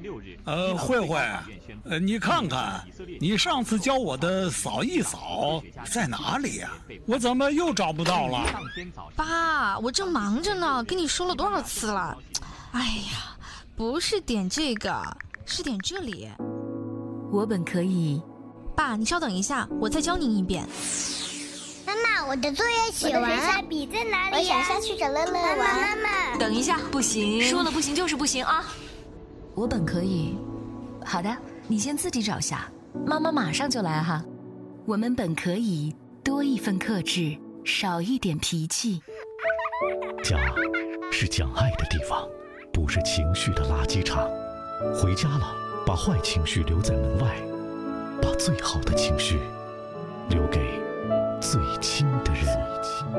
慧慧，你看看，你上次教我的扫一扫在哪里呀？我怎么又找不到了？ 爸，我正忙着呢，跟你说了多少次了？哎呀，不是点这个，是点这里。 我本可以。 爸，你稍等一下，我再教您一遍。 妈妈，我的作业写完了，学校笔在哪里？我想下去找乐乐玩。妈妈， 等一下，不行，说了不行就是不行啊！我本可以。好的，你先自己找下，妈妈马上就来哈。我们本可以多一份克制，少一点脾气。 家是讲爱的地方，不是情绪的垃圾场。回家了，把坏情绪留在门外，把最好的情绪留给最亲的人。